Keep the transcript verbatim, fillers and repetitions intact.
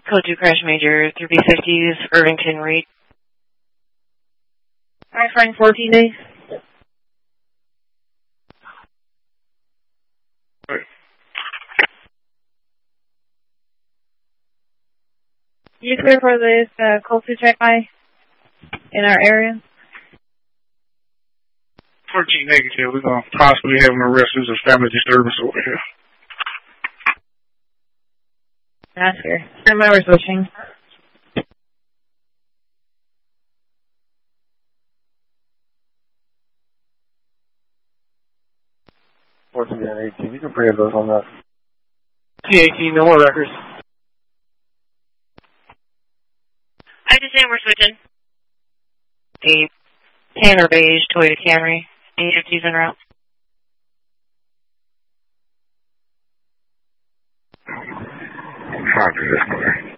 Code two Crash Major, three B fifties, Irvington Reed. Hi, Frank, fourteen days. You clear for this uh, code two check by in our area? fourteen negative. We're going to possibly have an arrest. There's a family disturbance over here. That's here. Am I switching? fourteen and eighteen. You can bring those on that. T eighteen, no more records. I understand we're switching. A tan or beige Toyota Camry, eight fifties en route. Copy this way.